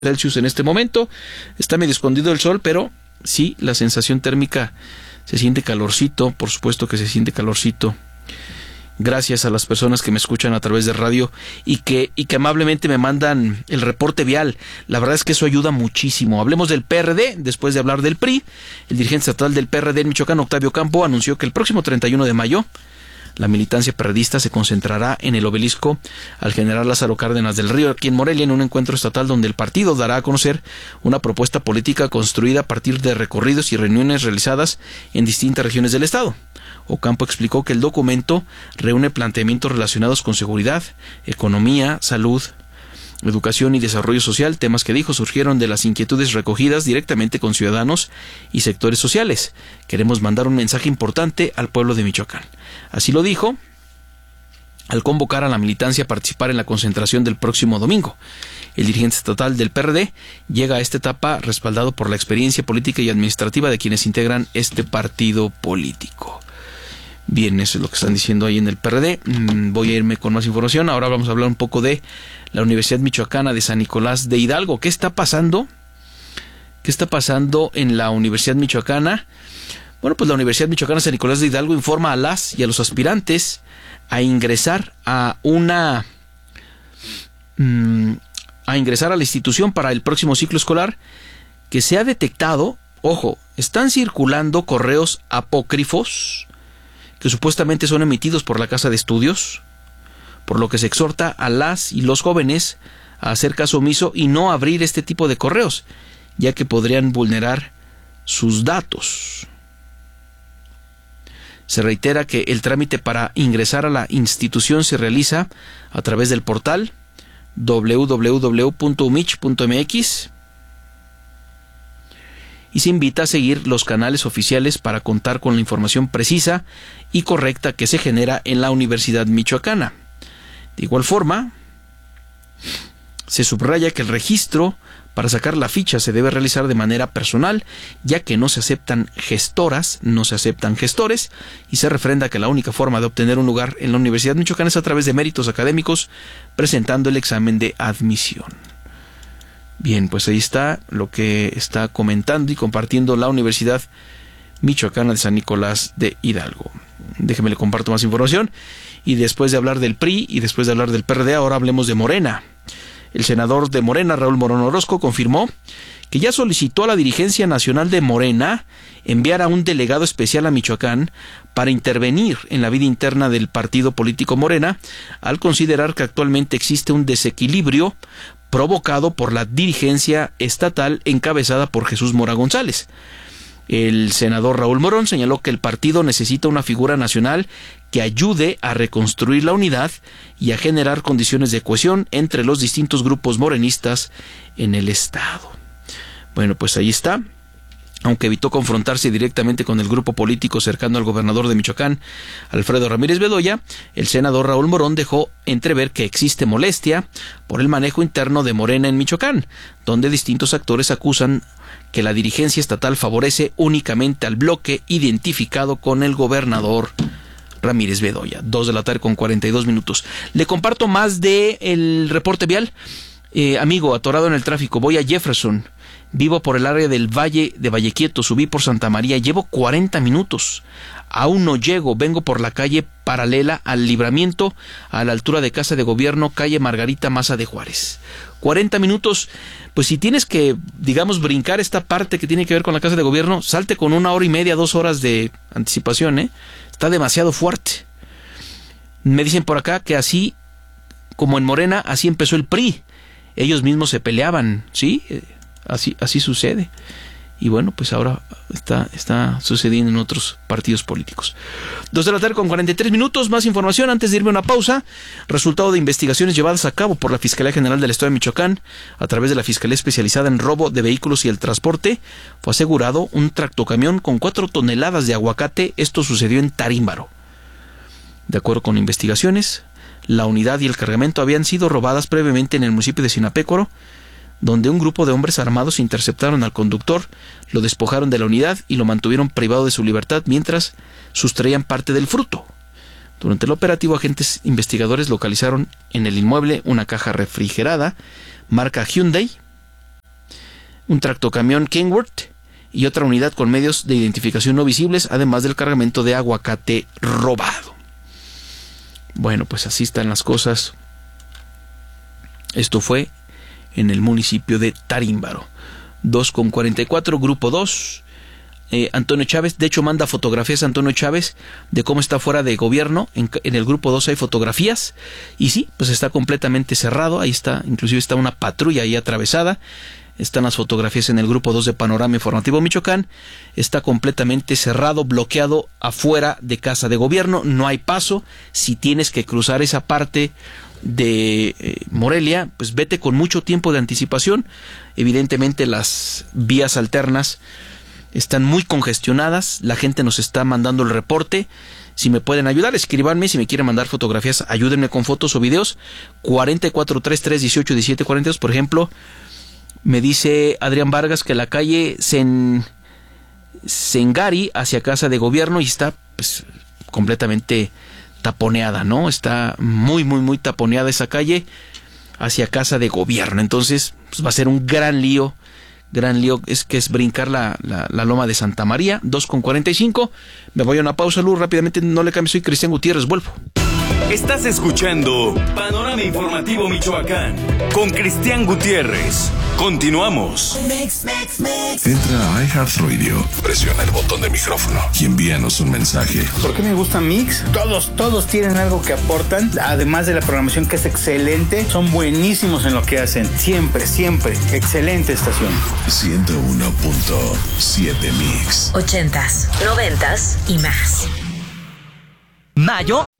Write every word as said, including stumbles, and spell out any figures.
Celsius en este momento. Está medio escondido el sol, pero sí, la sensación térmica, se siente calorcito, por supuesto que se siente calorcito. Gracias a las personas que me escuchan a través de radio y que, y que amablemente me mandan el reporte vial. La verdad es que eso ayuda muchísimo. Hablemos del P R D, después de hablar del P R I. El dirigente estatal del P R D en Michoacán, Octavio Campo, anunció que el próximo treinta y uno de mayo la militancia perredista se concentrará en el obelisco al general Lázaro Cárdenas del Río, aquí en Morelia, en un encuentro estatal donde el partido dará a conocer una propuesta política construida a partir de recorridos y reuniones realizadas en distintas regiones del estado. Ocampo explicó que el documento reúne planteamientos relacionados con seguridad, economía, salud, educación y desarrollo social, temas que dijo surgieron de las inquietudes recogidas directamente con ciudadanos y sectores sociales. Queremos mandar un mensaje importante al pueblo de Michoacán. Así lo dijo al convocar a la militancia a participar en la concentración del próximo domingo. El dirigente estatal del P R D llega a esta etapa respaldado por la experiencia política y administrativa de quienes integran este partido político. Bien, eso es lo que están diciendo ahí en el P R D. Voy a irme con más información. Ahora vamos a hablar un poco de la Universidad Michoacana de San Nicolás de Hidalgo. ¿Qué está pasando? ¿Qué está pasando en la Universidad Michoacana? Bueno, pues la Universidad Michoacana de San Nicolás de Hidalgo informa a las y a los aspirantes a ingresar a una mmm, a ingresar a la institución para el próximo ciclo escolar que se ha detectado, ojo, están circulando correos apócrifos que supuestamente son emitidos por la Casa de Estudios, por lo que se exhorta a las y los jóvenes a hacer caso omiso y no abrir este tipo de correos, ya que podrían vulnerar sus datos. Se reitera que el trámite para ingresar a la institución se realiza a través del portal doble u doble u doble u punto u mich punto m x y se invita a seguir los canales oficiales para contar con la información precisa y correcta que se genera en la Universidad Michoacana. De igual forma, se subraya que el registro para sacar la ficha se debe realizar de manera personal, ya que no se aceptan gestoras, no se aceptan gestores, y se refrenda que la única forma de obtener un lugar en la Universidad Michoacana es a través de méritos académicos, presentando el examen de admisión. Bien, pues ahí está lo que está comentando y compartiendo la Universidad Michoacana de San Nicolás de Hidalgo. Déjeme le comparto más información. Y después de hablar del P R I y después de hablar del P R D, ahora hablemos de Morena. El senador de Morena, Raúl Morón Orozco, confirmó que ya solicitó a la dirigencia nacional de Morena enviar a un delegado especial a Michoacán para intervenir en la vida interna del partido político Morena, al considerar que actualmente existe un desequilibrio provocado por la dirigencia estatal encabezada por Jesús Mora González. El senador Raúl Morón señaló que el partido necesita una figura nacional que ayude a reconstruir la unidad y a generar condiciones de cohesión entre los distintos grupos morenistas en el estado. Bueno, pues ahí está. Aunque evitó confrontarse directamente con el grupo político cercano al gobernador de Michoacán, Alfredo Ramírez Bedoya, el senador Raúl Morón dejó entrever que existe molestia por el manejo interno de Morena en Michoacán, donde distintos actores acusan que la dirigencia estatal favorece únicamente al bloque identificado con el gobernador Ramírez Bedoya. Dos de la tarde con cuarenta y dos minutos. Le comparto más de el reporte vial. Eh, amigo, atorado en el tráfico, voy a Jefferson. Vivo por el área del Valle de Vallequieto, subí por Santa María, llevo cuarenta minutos. Aún no llego, vengo por la calle paralela al Libramiento, a la altura de Casa de Gobierno, calle Margarita Maza de Juárez. cuarenta minutos, pues si tienes que, digamos, brincar esta parte que tiene que ver con la Casa de Gobierno, salte con una hora y media, dos horas de anticipación, ¿eh? Está demasiado fuerte. Me dicen por acá que así, como en Morena, así empezó el P R I. Ellos mismos se peleaban, ¿sí? Así, así sucede. Y bueno, pues ahora está, está sucediendo en otros partidos políticos. Dos de la tarde con cuarenta y tres minutos. Más información antes de irme a una pausa. Resultado de investigaciones llevadas a cabo por la Fiscalía General del Estado de Michoacán a través de la Fiscalía Especializada en Robo de Vehículos y el Transporte. Fue asegurado un tractocamión con cuatro toneladas de aguacate. Esto sucedió en Tarímbaro. De acuerdo con investigaciones, la unidad y el cargamento habían sido robadas previamente en el municipio de Sinapécuaro, donde un grupo de hombres armados interceptaron al conductor, lo despojaron de la unidad y lo mantuvieron privado de su libertad mientras sustraían parte del fruto. Durante el operativo, agentes investigadores localizaron en el inmueble una caja refrigerada marca Hyundai un tractocamión Kenworth y otra unidad con medios de identificación no visibles, además del cargamento de aguacate robado. Bueno, pues así están las cosas. Esto fue en el municipio de Tarímbaro. dos con cuarenta y cuatro, grupo dos. Eh, Antonio Chávez, de hecho manda fotografías a Antonio Chávez de cómo está fuera de gobierno. En, en el grupo dos hay fotografías y sí, pues está completamente cerrado. Ahí está, inclusive está una patrulla ahí atravesada. Están las fotografías en el grupo dos de Panorama Informativo Michoacán. Está completamente cerrado, bloqueado afuera de Casa de Gobierno. No hay paso. Si tienes que cruzar esa parte de eh, Morelia, pues vete con mucho tiempo de anticipación. Evidentemente las vías alternas están muy congestionadas. La gente nos está mandando el reporte. Si me pueden ayudar, escríbanme. Si me quieren mandar fotografías, ayúdenme con fotos o videos. cuarenta y cuatro, treinta y tres, dieciocho, diecisiete, cuarenta y dos, por ejemplo. Me dice Adrián Vargas que la calle Sen, Sengari hacia Casa de Gobierno y está pues completamente taponeada, ¿no? Está muy, muy, muy taponeada esa calle hacia Casa de Gobierno. Entonces, pues va a ser un gran lío, gran lío, es que es brincar la, la, la loma de Santa María. Dos con cuarenta y cinco. Me voy a una pausa, Luz, rápidamente, no le cambies, soy Cristian Gutiérrez, vuelvo. Estás escuchando Panorama Informativo Michoacán con Cristian Gutiérrez. Continuamos. Mix, mix, mix. Entra a iHeartRadio, presiona el botón de micrófono y envíanos un mensaje. ¿Por qué me gusta Mix? Todos, todos tienen algo que aportan, además de la programación que es excelente, son buenísimos en lo que hacen. Siempre, siempre. Excelente estación. ciento uno punto siete Mix. Ochentas, noventas y más. Mayo